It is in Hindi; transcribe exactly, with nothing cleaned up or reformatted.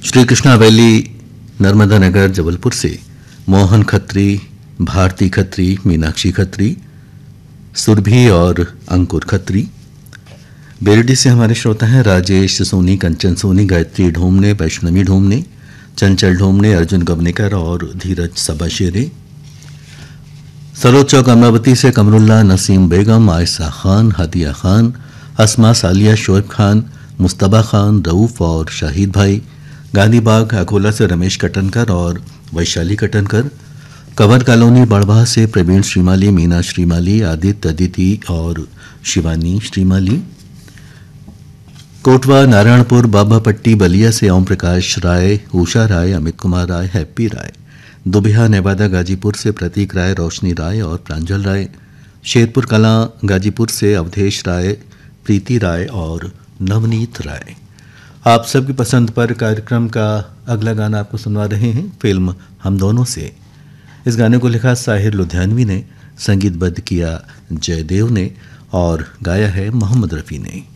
श्री कृष्णा वैली नर्मदा नगर जबलपुर से मोहन खत्री, भारती खत्री, मीनाक्षी खत्री, सुरभि और अंकुर खत्री। बेरडी से हमारे श्रोता हैं राजेश सोनी, कंचन सोनी, गायत्री ढोमने, वैष्णवी ढोमने, चंचल ढोमने, अर्जुन गवनेकर और धीरज सबशेरे। सरोज चौक अमरावती से कमरुल्ला, नसीम बेगम, आयशा खान, हदिया खान, असमा सालिया, शोएब खान, मुस्तबा खान, रऊफ और शाहिद भाई। गांधीबाग अकोला से रमेश कटनकर और वैशाली कटनकर। कंवर कॉलोनी बड़वा से प्रवीण श्रीमाली, मीना श्रीमाली, आदित्य अदिति और शिवानी श्रीमाली। कोटवा नारायणपुर बाबापट्टी बलिया से ओम प्रकाश राय, उषा राय, अमित कुमार राय, हैप्पी राय। दुबिहा नेवादा गाजीपुर से प्रतीक राय, रोशनी राय और प्रांजल राय। शेरपुर कलां गाजीपुर से अवधेश राय, प्रीति राय और नवनीत राय। आप सबकी पसंद पर कार्यक्रम का अगला गाना आपको सुनवा रहे हैं फिल्म हम दोनों से। इस गाने को लिखा साहिर लुधियानवी ने, संगीतबद्ध किया जयदेव ने और गाया है मोहम्मद रफ़ी ने।